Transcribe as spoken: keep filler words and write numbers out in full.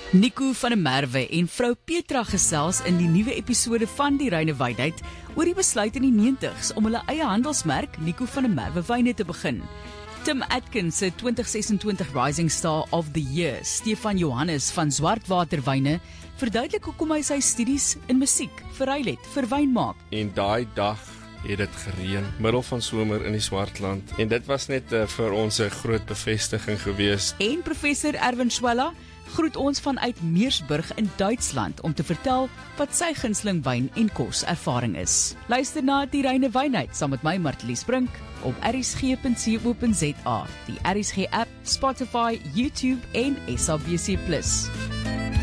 Nico van der Merwe en vrou Petra gesels in die nuwe episode van die Reine Wynheid oor die besluit in die negentigs om hulle eie handelsmerk Nico van der Merwe Wyne te begin. Tim Atkins se twintig sesentwintig Rising Star of the Year, Stefan Johannes van Zwartwater Wyne, verduidelik hoekom hy sy studies in musiek verruil het vir wyn maak. En daai dag het dit gereën, middel van somer in die Swartland. En dit was net uh, vir ons 'n groot bevestiging gewees. En professor Erwin Schwella groet ons vanuit Meersburg in Duitsland om te vertel wat sy gunsteling wyn en kos ervaring is. Luister na die Reine Wynheid saam met my Martelies Brink op r s g punt co punt za, die R S G app, Spotify, YouTube en S A B C plus.